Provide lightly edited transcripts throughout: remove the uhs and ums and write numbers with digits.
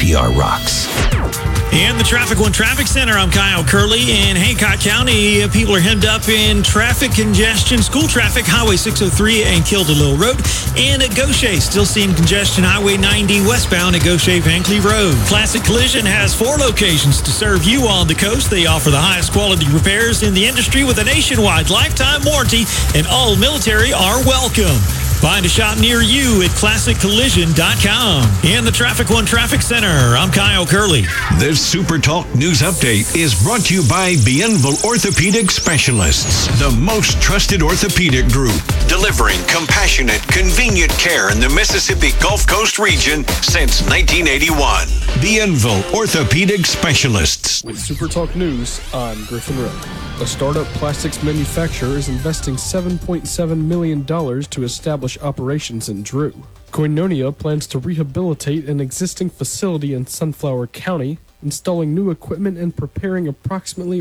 KPR rocks. In the Traffic One Traffic Center, I'm Kyle Curley. In Hancock County, people are hemmed up in traffic congestion. School traffic, Highway 603 and Kildare Road. And at Gaucher, still seeing congestion, Highway 90 westbound at Gaucher Van Cleve Road. Classic Collision has 4 locations to serve you on the coast. They offer the highest quality repairs in the industry with a nationwide lifetime warranty, and all military are welcome. Find a shop near you at ClassicCollision.com. In the Traffic One Traffic Center, I'm Kyle Curley. This Super Talk News Update is brought to you by Bienville Orthopedic Specialists, the most trusted orthopedic group, delivering compassionate, convenient care in the Mississippi Gulf Coast region since 1981. Bienville Orthopedic Specialists. With Super Talk News, I'm Griffin Rowe. A startup plastics manufacturer is investing $7.7 million to establish operations in Drew. Koinonia plans to rehabilitate an existing facility in Sunflower County, installing new equipment and preparing approximately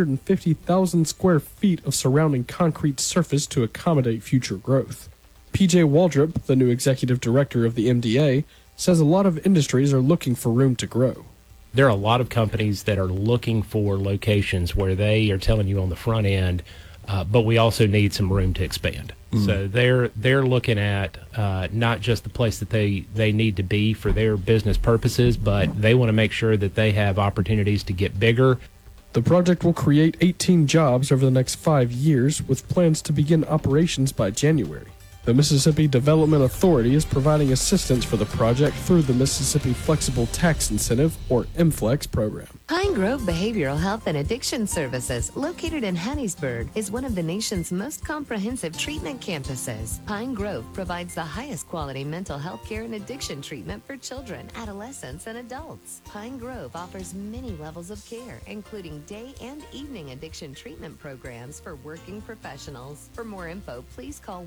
150,000 square feet of surrounding concrete surface to accommodate future growth. PJ Waldrop, the new executive director of the MDA, says a lot of industries are looking for room to grow. There are a lot of companies that are looking for locations where they are telling you on the front end, but we also need some room to expand. So they're looking at not just the place that they need to be for their business purposes, but they want to make sure that they have opportunities to get bigger. The project will create 18 jobs over the next 5 years, with plans to begin operations by January. The Mississippi Development Authority is providing assistance for the project through the Mississippi Flexible Tax Incentive, or MFLEX, program. Pine Grove Behavioral Health and Addiction Services, located in Hattiesburg, is one of the nation's most comprehensive treatment campuses. Pine Grove provides the highest quality mental health care and addiction treatment for children, adolescents, and adults. Pine Grove offers many levels of care, including day and evening addiction treatment programs for working professionals. For more info, please call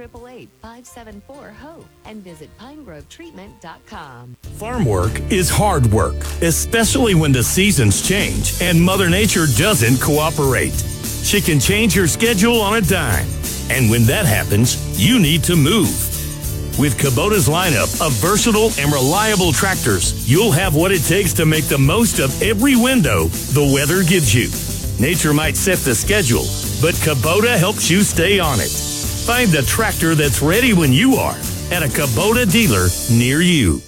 1-888-574-HOPE and visit pinegrovetreatment.com. Farm work is hard work, especially when the seasons change and Mother Nature doesn't cooperate. She can change your schedule on a dime. And when that happens, you need to move. With Kubota's lineup of versatile and reliable tractors, you'll have what it takes to make the most of every window the weather gives you. Nature might set the schedule, but Kubota helps you stay on it. Find the tractor that's ready when you are at a Kubota dealer near you.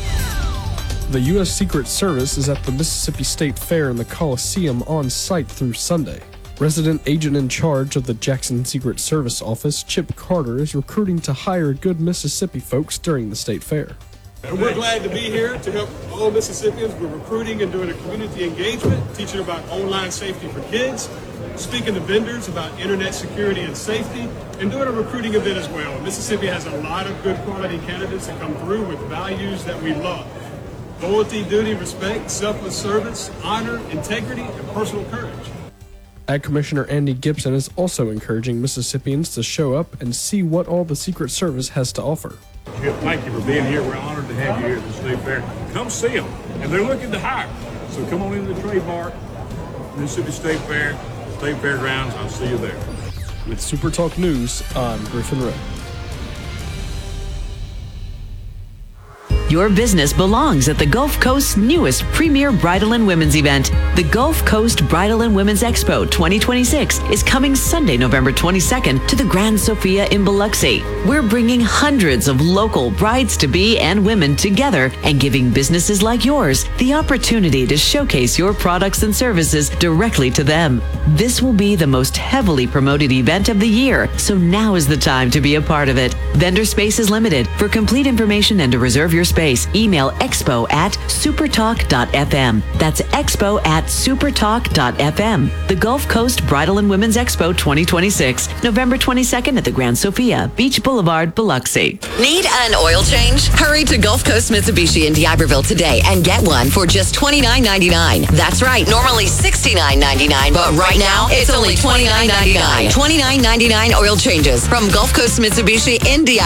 The U.S. Secret Service is at the Mississippi State Fair in the Coliseum on site through Sunday. Resident agent in charge of the Jackson Secret Service office, Chip Carter, is recruiting to hire good Mississippi folks during the state fair. And we're glad to be here to help all Mississippians with recruiting and doing a community engagement, teaching about online safety for kids, speaking to vendors about internet security and safety, and doing a recruiting event as well. Mississippi has a lot of good quality candidates that come through with values that we love. Loyalty, duty, respect, selfless service, honor, integrity, and personal courage. Ag Commissioner Andy Gibson is also encouraging Mississippians to show up and see what all the Secret Service has to offer. Chip, thank you for being here. We're honored to have you here at the State Fair. Come see them, and they're looking to hire. So come on into the Trade Mart, Mississippi State Fair, State Fairgrounds. I'll see you there. With Super Talk News, I'm Griffin Rowe. Your business belongs at the Gulf Coast's newest premier bridal and women's event. The Gulf Coast Bridal and Women's Expo 2026 is coming Sunday, November 22nd to the Grand Sofia in Biloxi. We're bringing hundreds of local brides-to-be and women together and giving businesses like yours the opportunity to showcase your products and services directly to them. This will be the most heavily promoted event of the year, so now is the time to be a part of it. Vendor space is limited. For complete information and to reserve your space, email expo@supertalk.fm. That's expo@supertalk.fm. The Gulf Coast Bridal and Women's Expo 2026, November 22nd at the Grand Sofia, Beach Boulevard, Biloxi. Need an oil change? Hurry to Gulf Coast Mitsubishi in D'Iberville today and get one for just $29.99. That's right, normally $69.99, but right now it's only $29.99. $29.99 oil changes from Gulf Coast Mitsubishi in D'Iberville.